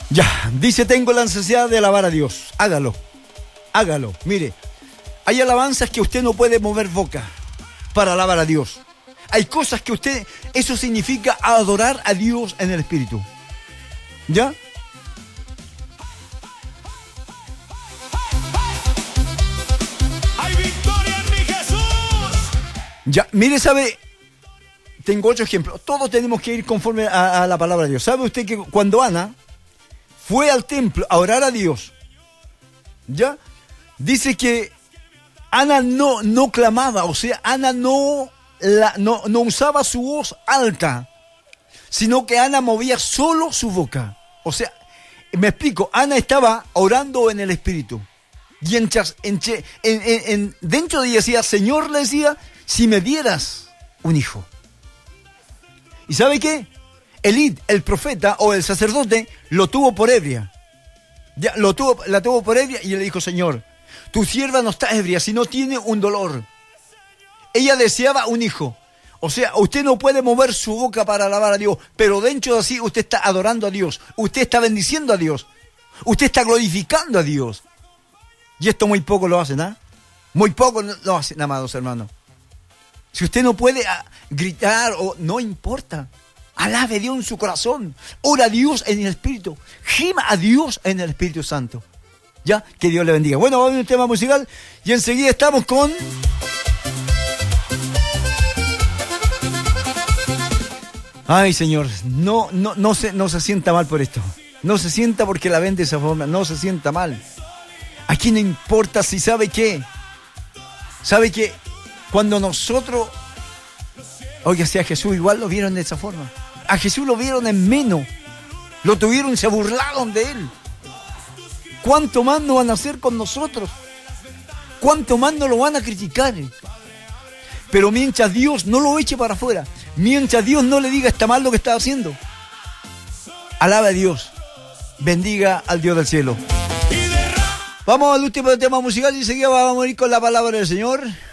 Ya, dice, tengo la necesidad de alabar a Dios. Hágalo, hágalo. Mire, hay alabanzas que usted no puede mover boca para alabar a Dios. Hay cosas que usted, eso significa adorar a Dios en el Espíritu. ¿Ya? ¡Hay victoria en mi Jesús! Ya, mire, sabe, tengo 8 ejemplos. Todos tenemos que ir conforme a la palabra de Dios. ¿Sabe usted que cuando Ana fue al templo a orar a Dios, ya, dice que Ana no clamaba, o sea, Ana no usaba su voz alta, sino que Ana movía solo su boca. O sea, me explico, Ana estaba orando en el Espíritu. Y dentro de ella decía, Señor, le decía, si me dieras un hijo. ¿Y sabe qué? Elí, el profeta o el sacerdote, lo tuvo por ebria. Ya, la tuvo por ebria y le dijo, Señor, tu sierva no está ebria, sino tiene un dolor. Ella deseaba un hijo. O sea, usted no puede mover su boca para alabar a Dios, pero dentro de sí usted está adorando a Dios, usted está bendiciendo a Dios, usted está glorificando a Dios. Y esto muy poco lo hacen, ¿ah? Muy poco lo hacen, amados hermanos. Si usted no puede gritar, o no importa, alabe a Dios en su corazón, ora a Dios en el Espíritu, gima a Dios en el Espíritu Santo. Ya, que Dios le bendiga. Bueno, vamos a un tema musical y enseguida estamos con... Ay, Señor, no se sienta mal por esto. No se sienta porque la ven de esa forma, no se sienta mal. Aquí no importa si sabe qué. Sabe que cuando nosotros... Oiga, si a Jesús igual lo vieron de esa forma. A Jesús lo vieron en menos. Lo tuvieron y se burlaron de él. ¿Cuánto más no van a hacer con nosotros? ¿Cuánto más no lo van a criticar? Pero mientras Dios no lo eche para afuera, mientras Dios no le diga está mal lo que está haciendo, alabe a Dios, bendiga al Dios del cielo. Vamos al último tema musical y enseguida vamos a ir con la palabra del Señor.